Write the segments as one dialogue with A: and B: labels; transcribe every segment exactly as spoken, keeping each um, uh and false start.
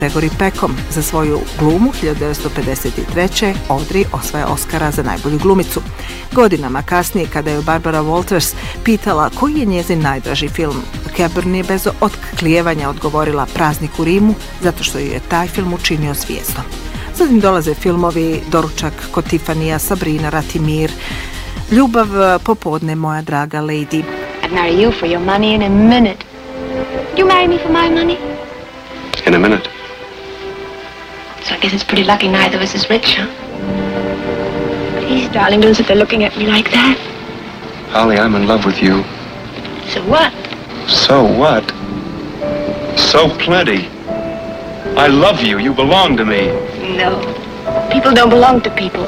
A: Gregory Peckom. Za svoju glumu hiljadu devetsto pedeset treće. Audrey osvaja Oscara za najbolju glumicu. Godinama kasnije, kada je Barbara Walters pitala koji je njezin najdraži film, Hepburn je bez otklijevanja odgovorila Praznik u Rimu, zato što ju je taj film učinio zvijezdom. Zatim dolaze filmovi Doručak kod Tifanija, Sabrina, Ratimir, Ljubav popodne, Moja draga lady.
B: I'd marry you for your money in a minute. You marry me for my money?
C: In a minute.
B: So I guess it's pretty lucky neither of us is rich, huh? Please, darling, don't sit there looking at me like that.
C: Holly, I'm in love with you.
B: So what?
C: So what? So plenty. I love you. You belong to me.
B: No. People don't belong to people.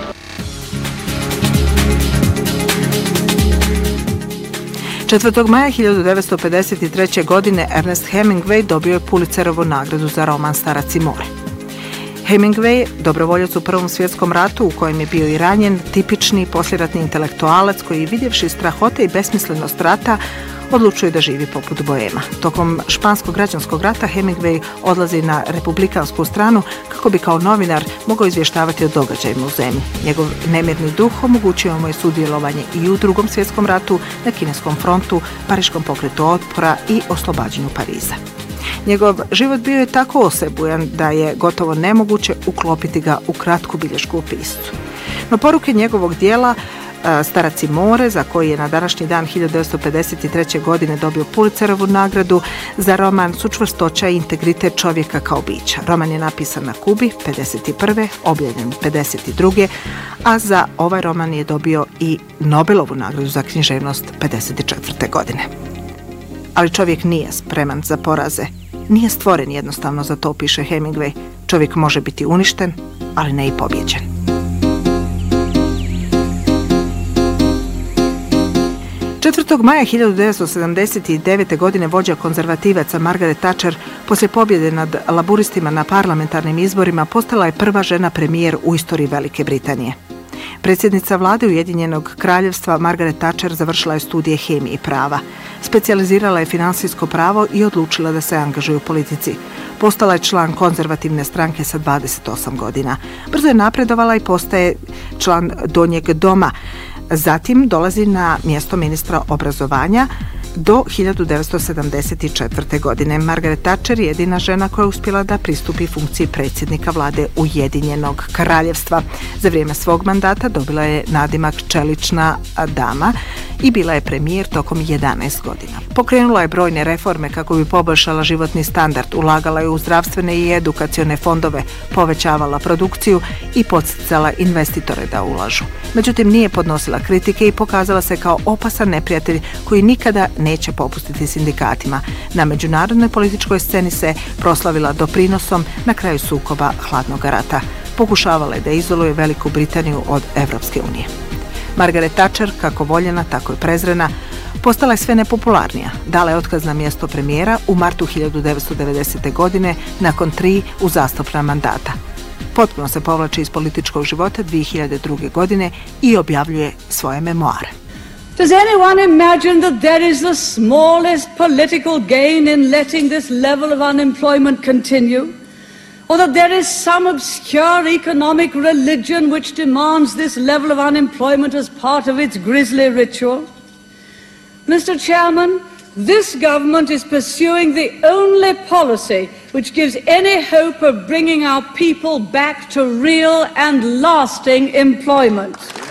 A: četvrtog maja hiljadu devetsto pedeset treće. godine Ernest Hemingway dobio je Pulitzerovu nagradu za roman Starac i more. Hemingway, dobrovoljac u Prvom svjetskom ratu u kojem je bio i ranjen, tipični posljeratni intelektualac koji, vidjevši strahote i besmislenost rata, odlučuje da živi poput boema. Tokom španskog građanskog rata Hemingway odlazi na republikansku stranu kako bi kao novinar mogao izvještavati o događajima u zemlji. Njegov nemirni duh omogućio mu je sudjelovanje i u Drugom svjetskom ratu, na kineskom frontu, Pariškom pokretu otpora i oslobađanju Pariza. Njegov život bio je tako osebujan da je gotovo nemoguće uklopiti ga u kratku bilješku u piscu. No poruke njegovog dijela Starac i more, za koji je na današnji dan hiljadu devetsto pedeset treće. godine dobio Pulitzerovu nagradu za roman su čvrstoća i integritet čovjeka kao bića. Roman je napisan na Kubi pedeset prve. objavljen pedeset druge. a za ovaj roman je dobio i Nobelovu nagradu za književnost pedeset četvrte. godine. Ali čovjek nije spreman za poraze. Nije stvoren jednostavno za to, piše Hemingway. Čovjek može biti uništen, ali ne i pobjeđen. četvrtog maja hiljadu devetsto sedamdeset devete. godine vođa konzervativaca Margaret Thatcher poslije pobjede nad laburistima na parlamentarnim izborima postala je prva žena premijer u istoriji Velike Britanije. Predsjednica vlade Ujedinjenog kraljevstva Margaret Thatcher završila je studije hemije i prava. Specijalizirala je financijsko pravo i odlučila da se angažuje u politici. Postala je član konzervativne stranke sa dvadeset osam godina. Brzo je napredovala i postaje član Donjeg doma. Zatim dolazi na mjesto ministra obrazovanja do hiljadu devetsto sedamdeset četvrte. godine. Margaret Thatcher je jedina žena koja je uspjela da pristupi funkciji predsjednika vlade Ujedinjenog kraljevstva. Za vrijeme svog mandata dobila je nadimak Čelična dama i bila je premijer tokom jedanaest godina. Pokrenula je brojne reforme kako bi poboljšala životni standard, ulagala je u zdravstvene i edukacione fondove, povećavala produkciju i podsticala investitore da ulažu. Međutim, nije podnosila kritike i pokazala se kao opasan neprijatelj koji nikada neće popustiti sindikatima. Na međunarodnoj političkoj sceni se proslavila doprinosom na kraju sukoba hladnog rata. Pokušavala je da izoluje Veliku Britaniju od Evropske unije. Margaret Thatcher, kako voljena, tako i prezrena, postala je sve nepopularnija. Dala je otkaz na mjesto premijera u martu hiljadu devetsto devedesete. godine nakon tri uzastopna mandata. Potpuno se povlači iz političkog života dvije hiljade druge. godine i objavljuje svoje memoare.
D: Does anyone imagine that there is the smallest political gain in letting this level of unemployment continue? Or that there is some obscure economic religion which demands this level of unemployment as part of its grisly ritual? Mister Chairman, this government is pursuing the only policy which gives any hope of bringing our people back to real and lasting employment.